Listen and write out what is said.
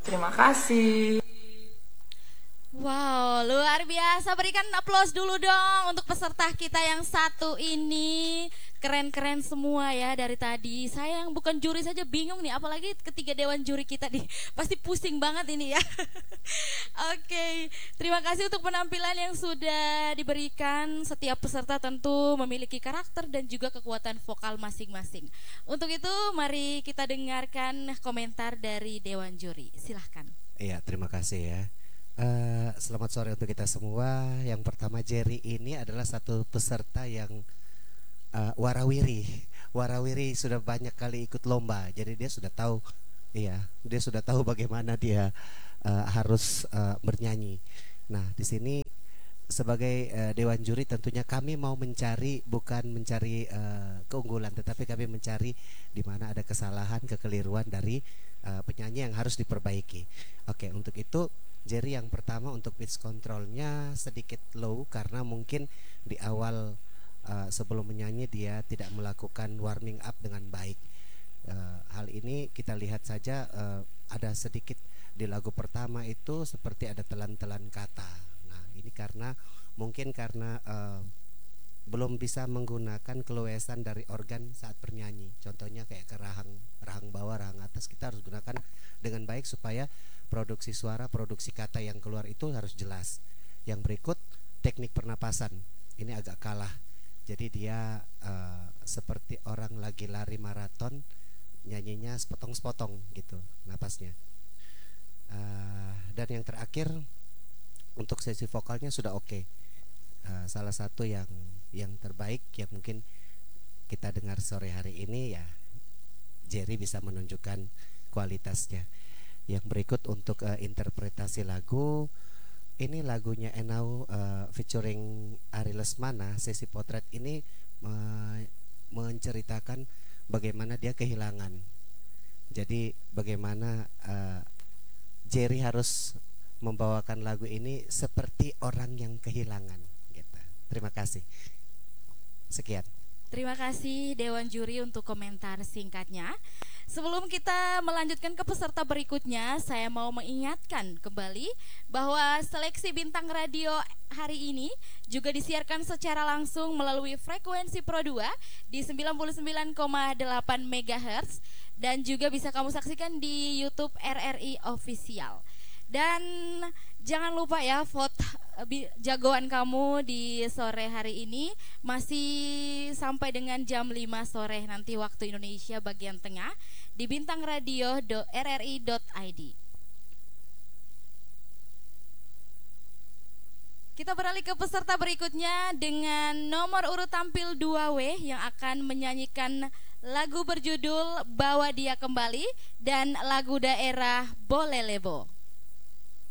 Terima kasih. Wow, luar biasa. Berikan aplaus dulu dong untuk peserta kita yang satu ini. Keren-keren semua ya dari tadi. Saya yang bukan juri saja bingung nih, apalagi ketiga dewan juri kita nih. Pasti pusing banget ini ya. Oke, terima kasih untuk penampilan yang sudah diberikan. Setiap peserta tentu memiliki karakter dan juga kekuatan vokal masing-masing. Untuk itu, mari kita dengarkan komentar dari dewan juri. Silahkan. Iya, terima kasih ya. Selamat sore untuk kita semua. Yang pertama, Jerry ini adalah satu peserta yang warawiri. Warawiri sudah banyak kali ikut lomba, jadi dia sudah tahu, iya, dia sudah tahu bagaimana dia harus bernyanyi. Nah, di sini sebagai dewan juri tentunya kami mau mencari, bukan mencari keunggulan, tetapi kami mencari di mana ada kesalahan, kekeliruan dari penyanyi yang harus diperbaiki. Oke, untuk itu Jerry yang pertama untuk pitch controlnya sedikit low karena mungkin di awal sebelum menyanyi dia tidak melakukan warming up dengan baik. Hal ini kita lihat saja ada sedikit di lagu pertama itu seperti ada telan-telan kata. Nah, ini mungkin karena belum bisa menggunakan keluasan dari organ saat bernyanyi. Contohnya kayak ke rahang bawah, rahang atas kita harus gunakan dengan baik supaya produksi suara, produksi kata yang keluar itu harus jelas. Yang berikut teknik pernapasan. Ini agak kalah. Jadi dia seperti orang lagi lari maraton, nyanyinya sepotong-sepotong gitu napasnya. Dan yang terakhir untuk sesi vokalnya sudah oke. Salah satu yang terbaik yang mungkin kita dengar sore hari ini ya Jerry bisa menunjukkan kualitasnya. Yang berikut untuk interpretasi lagu, ini lagunya Enau featuring Ari Lesmana. Sesi potret ini menceritakan bagaimana dia kehilangan. Jadi bagaimana Jerry harus membawakan lagu ini seperti orang yang kehilangan gitu. Terima kasih. Sekian. Terima kasih Dewan Juri untuk komentar singkatnya. Sebelum kita melanjutkan ke peserta berikutnya, saya mau mengingatkan kembali bahwa seleksi bintang radio hari ini juga disiarkan secara langsung melalui frekuensi Pro 2 di 99,8 MHz dan juga bisa kamu saksikan di YouTube RRI Official. Dan jangan lupa ya, vote jagoan kamu di sore hari ini masih sampai dengan jam 5 sore nanti waktu Indonesia bagian tengah di bintangradio.rri.id. Kita beralih ke peserta berikutnya dengan nomor urut tampil 2W yang akan menyanyikan lagu berjudul Bawa Dia Kembali dan lagu daerah Bolelebo.